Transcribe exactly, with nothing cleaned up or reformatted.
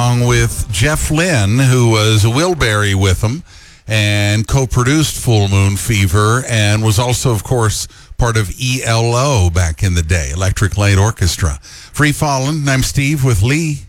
along with Jeff Lynne, who was a Wilbury with them and co-produced Full Moon Fever, and was also, of course, part of E L O back in the day, Electric Light Orchestra. Free Fallin', I'm Steve with Lee.